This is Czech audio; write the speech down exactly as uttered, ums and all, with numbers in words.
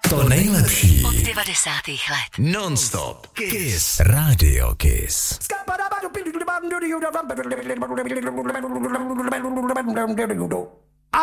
To nejlepší od devadesátých let. Non-stop Kiss Radio Kiss. Skabba